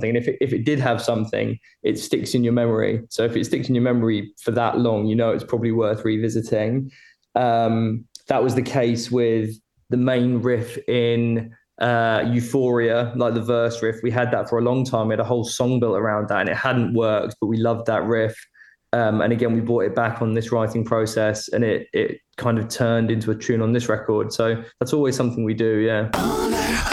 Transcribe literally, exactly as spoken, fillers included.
something. And if it, if it did have something, it sticks in your memory. So if it sticks in your memory for that long, you know it's probably worth revisiting. Um, that was the case with the main riff in uh, Euphoria, like the verse riff. We had that for a long time. We had a whole song built around that, and it hadn't worked, but we loved that riff. Um, and again, we brought it back on this writing process, and it it kind of turned into a tune on this record. So that's always something we do, yeah.